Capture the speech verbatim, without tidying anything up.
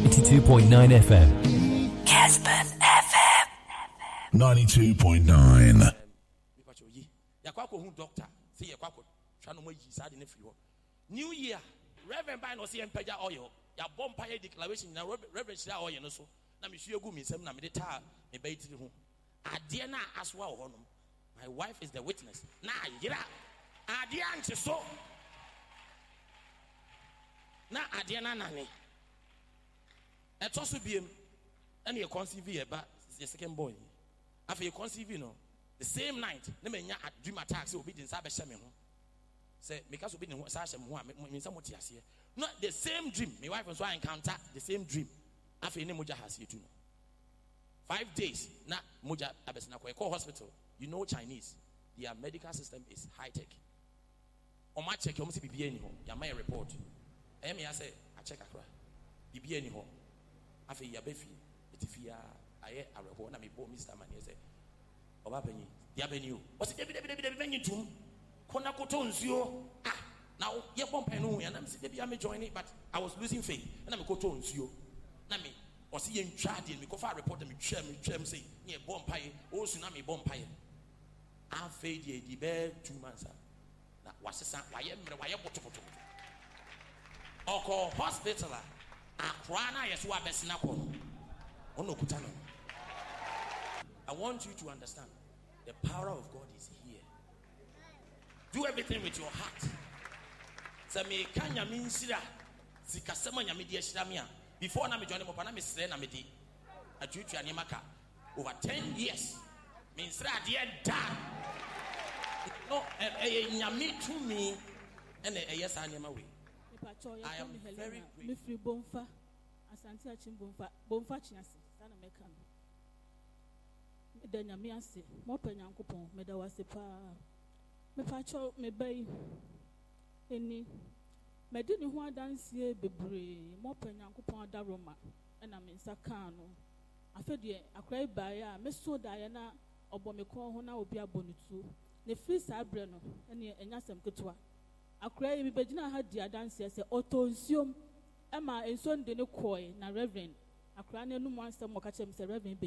ninety-two point nine F M. Casper F M. ninety-two point nine. New Year, Reverend Bino see Empeja oil, ya bompire declaration, na Reverend Shah oil, no so. Na me sure go me some na me ta me bait to home. Adiana as well, my wife is the witness. Na yira, Adian so. Na Adiana nani. It also be any a conceive but the second boy. After you conceive, you know, the same night, the men dream attacks will be in Sabashamin. Say, because we be in Sasham, means somewhat here. Not the same dream. My wife was trying to encounter the same dream. After any Muja has you to know. Five days, not Muja Abesnako, call hospital. You know Chinese. Their medical system is high tech. On my check, you must be any home. You may report. I may say, I check a cry. Be any home. After Yabefi, it's fear. I a report. I may bore Mister Mani say, Obapeni, the avenue. What's it? David to Konakotonzio. Ah, now you're bumping, and I'm saying, maybe I may join it, but I was losing faith. And I'm going to Tonzio. Nami, or see him charging me, go far report me, chair me, chair me, say, near Bompire, oh, tsunami Bompire. I fade ye, the bear two months. That was a son, why am I or call hospital. Akrana yes wa besinako. Ono kutano. I want you to understand the power of God is here. Do everything with your heart. Say me kanya minsira sikasema nyame di ehyiramia before na me join mo pa na me sre na me di atutua ne maka over ten years minsira de da no eh nyame to me ene eh sa ne ma we. I am very grateful. Asante achim bomfa bomfa chiase sana meka me da nyame ase mo pa nyankopon me da wase pa me pa cho me bai eni me di ni ho adansie bebre mo pa nyankopon da Roma na me nsa kan no afede akrai bai a me so da ye na obo me ko ho na obi abonitu ne free sabre no ene enya sem ketwa akrai bi begina ha di adansie se otonsiom Emma and son de no coy na Reverend. A cranny no one some more catch him, Reverend.